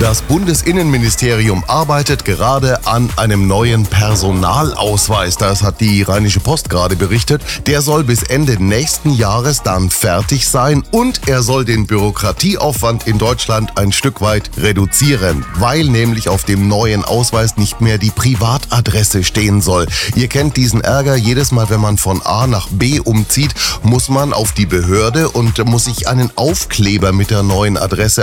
Das Bundesinnenministerium arbeitet gerade an einem neuen Personalausweis. Das hat die Rheinische Post gerade berichtet. Der soll bis Ende nächsten Jahres dann fertig sein und er soll den Bürokratieaufwand in Deutschland ein Stück weit reduzieren, weil nämlich auf dem neuen Ausweis nicht mehr die Privatadresse stehen soll. Ihr kennt diesen Ärger, jedes Mal, wenn man von A nach B umzieht, muss man auf die Behörde und muss sich einen Aufkleber mit der neuen Adresse